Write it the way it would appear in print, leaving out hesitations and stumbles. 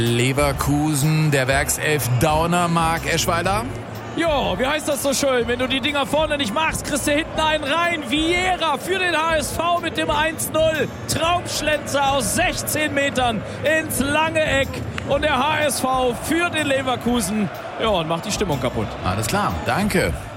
Leverkusen, der Werkself Downer, Marc Eschweiler. Jo, wie heißt das so schön? Wenn du die Dinger vorne nicht machst, kriegst du hinten einen rein. Vieira für den HSV mit dem 1-0. Traumschlenzer aus 16 Metern ins lange Eck. Und der HSV für den Leverkusen. Ja, und macht die Stimmung kaputt. Alles klar, danke.